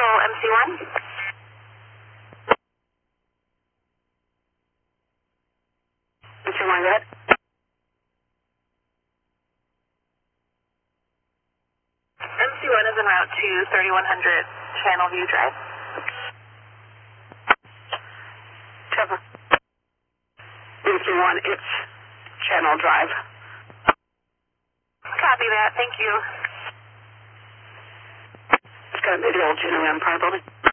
Control MC1. MC1, go ahead. MC1 is en route to 3100 Channelview Drive. Trevor. MC1, it's Channel Drive. Copy that, thank you. It's going to be the old Juno Empire building.